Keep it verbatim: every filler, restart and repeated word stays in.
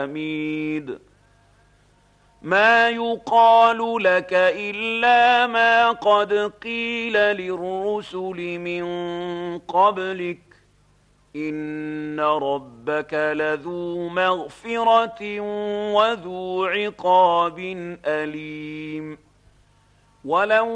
حميد ما يقال لك إلا ما قد قيل للرسل من قبلك إن ربك لذو مغفرة وذو عقاب أليم ولو